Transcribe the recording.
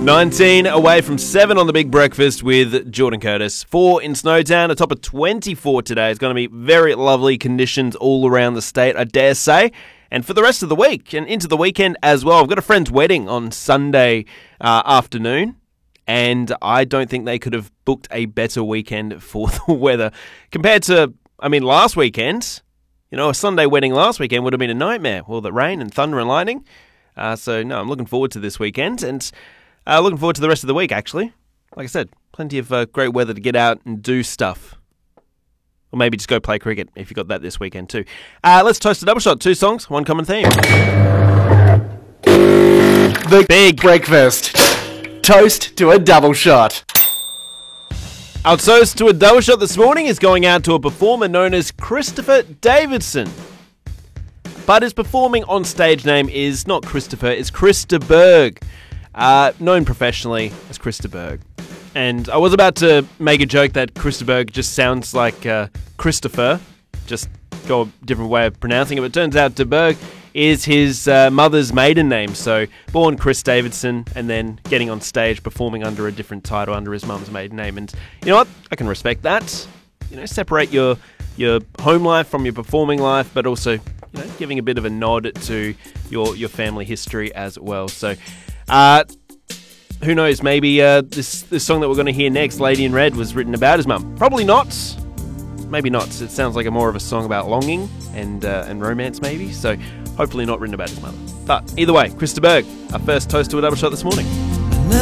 19 away from 7 on the Big Breakfast with Jordan Curtis. 4 in Snowtown, a top of 24 today. It's going to be very lovely conditions all around the state, I dare say. And for the rest of the week and into the weekend as well, I've got a friend's wedding on Sunday afternoon. And I don't think they could have booked a better weekend for the weather. Compared to, last weekend, a Sunday wedding last weekend would have been a nightmare. Well, the rain and thunder and lightning. I'm looking forward to this weekend. And looking forward to the rest of the week, actually. Like I said, plenty of great weather to get out and do stuff. Or maybe just go play cricket if you got that this weekend too. Let's toast a double shot. 2 songs, one common theme. The Big Breakfast. Toast to a double shot. Our toast to a double shot this morning is going out to a performer known as Christopher Davidson. But his performing on stage name is not Christopher, it's Chris de Burgh. Known professionally as Chris de Burgh. And I was about to make a joke that Chris de Burgh just sounds like Christopher, just go a different way of pronouncing it, but it turns out de Burgh is his mother's maiden name. So born Chris Davidson and then getting on stage performing under a different title under his mum's maiden name. And you know what? I can respect that. Separate your home life from your performing life, but also giving a bit of a nod to your family history as well. So who knows, maybe this song that we're going to hear next, Lady in Red, was written about his mum. Probably not. Maybe not. It sounds like more of a song about longing and romance maybe. So hopefully not written about his mother. But either way, Chris de Burgh, our first toast to a double shot this morning.